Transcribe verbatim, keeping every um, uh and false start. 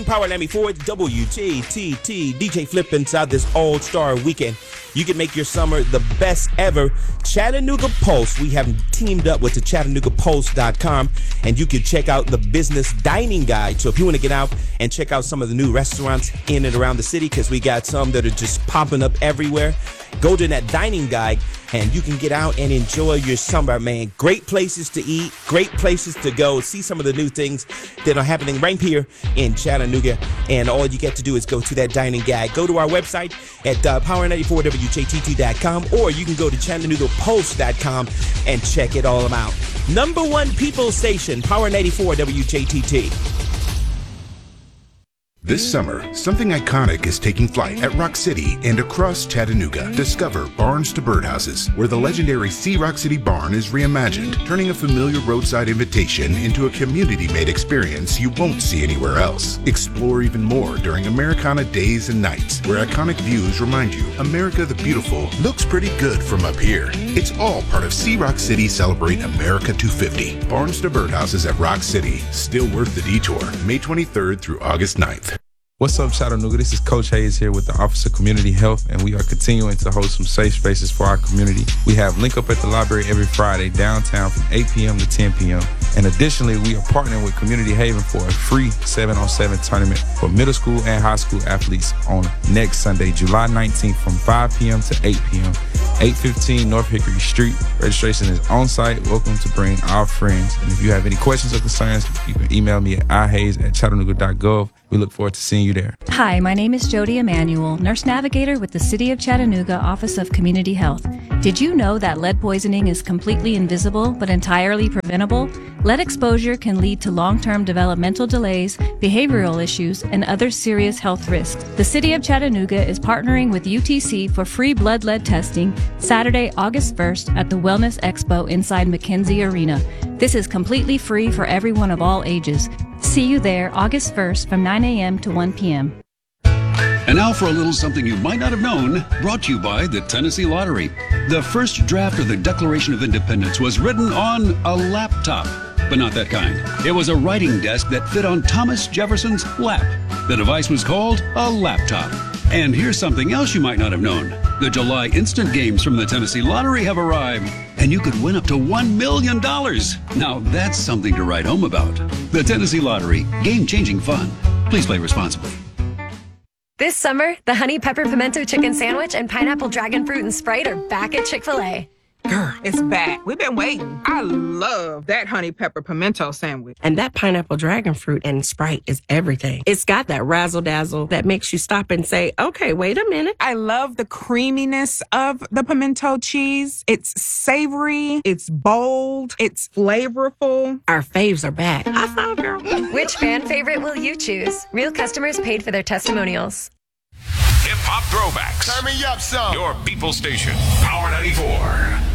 Power ninety-four W J T T, D J Flip inside this all-star weekend. You can make your summer the best ever. Chattanooga Pulse, we have teamed up with the chattanooga pulse dot com, and you can check out the business dining guide. So if you want to get out and check out some of the new restaurants in and around the city, because we got some that are just popping up everywhere, go to that dining guide and you can get out and enjoy your summer, man. Great places to eat, great places to go, see some of the new things that are happening right here in Chattanooga. And all you get to do is go to that dining guide. Go to our website at uh, power ninety-four W J T T dot com, or you can go to chattanooga pulse dot com and check it all out. Number one people station, Power ninety-four W J T T. This summer, something iconic is taking flight at Rock City and across Chattanooga. Discover Barns to Birdhouses, where the legendary Sea Rock City Barn is reimagined, turning a familiar roadside invitation into a community-made experience you won't see anywhere else. Explore even more during Americana Days and Nights, where iconic views remind you America the Beautiful looks pretty good from up here. It's all part of Sea Rock City Celebrate America two fifty. Barns to Birdhouses at Rock City, still worth the detour. May twenty-third through August ninth. What's up, Chattanooga? This is Coach Hayes here with the Office of Community Health, and we are continuing to host some safe spaces for our community. We have Link Up at the Library every Friday downtown from eight p.m. to ten p.m. And additionally, we are partnering with Community Haven for a free seven on seven tournament for middle school and high school athletes on next Sunday, July nineteenth from five p.m. to eight p.m. eight fifteen North Hickory Street. Registration is on site. Welcome to bring our friends. And if you have any questions or concerns, you can email me at i hayes at chattanooga dot gov. We look forward to seeing you there. Hi, my name is Jody Emanuel, Nurse Navigator with the City of Chattanooga Office of Community Health. Did you know that lead poisoning is completely invisible but entirely preventable? Lead exposure can lead to long-term developmental delays, behavioral issues, and other serious health risks. The City of Chattanooga is partnering with U T C for free blood lead testing Saturday, August first at the Wellness Expo inside McKenzie Arena. This is completely free for everyone of all ages. See you there August first from nine a.m. to one p.m. And now for a little something you might not have known, brought to you by the Tennessee Lottery. The first draft of the Declaration of Independence was written on a laptop, but not that kind. It was a writing desk that fit on Thomas Jefferson's lap. The device was called a laptop. And here's something else you might not have known. The July instant games from the Tennessee Lottery have arrived, and you could win up to one million dollars. Now that's something to write home about. The Tennessee Lottery, game-changing fun. Please play responsibly. This summer, the Honey Pepper Pimento Chicken Sandwich and Pineapple Dragon Fruit and Sprite are back at Chick-fil-A. Girl, it's back. We've been waiting. I love that honey pepper pimento sandwich. And that pineapple dragon fruit and Sprite is everything. It's got that razzle dazzle that makes you stop and say, okay, wait a minute. I love the creaminess of the pimento cheese. It's savory. It's bold. It's flavorful. Our faves are back. I saw, girl. Which fan favorite will you choose? Real customers paid for their testimonials. Hip-hop throwbacks. Turn me up some. Your people station, Power ninety-four.